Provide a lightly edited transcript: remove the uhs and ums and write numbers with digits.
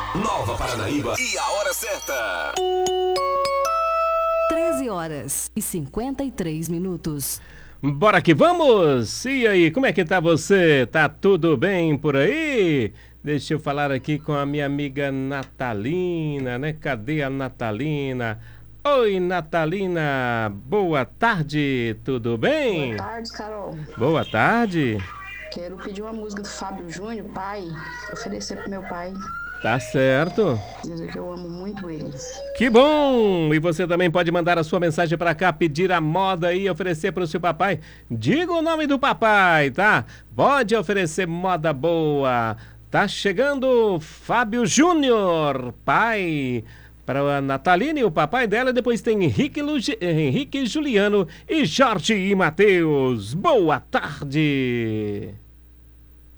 Nova Paranaíba e a hora certa. 13h53. Bora que vamos! E aí, como é que tá você? Tá tudo bem por aí? Deixa eu falar aqui com a minha amiga Natalina, né? Cadê a Natalina? Oi, Natalina, boa tarde, tudo bem? Boa tarde, Carol. Boa tarde. Quero pedir uma música do Fábio Júnior, pai, oferecer pro meu pai. Tá certo. Dizer que eu amo muito ele. Que bom! E você também pode mandar a sua mensagem para cá, pedir a moda e oferecer para o seu papai. Diga o nome do papai, tá? Pode oferecer moda boa. Tá chegando Fábio Júnior, pai, para a Natalina e o papai dela. Depois tem Henrique, Juliano e Jorge e Matheus. Boa tarde!